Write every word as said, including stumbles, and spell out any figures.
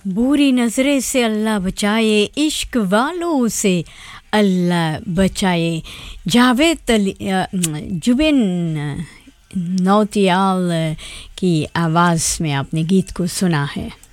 बुरी नज़रें से अल्लाह बचाए, इश्क वालों से अल्लाह बचाए। जावेद अली जुबिन नौटियाल की आवाज़ में आपने गीत को सुना है।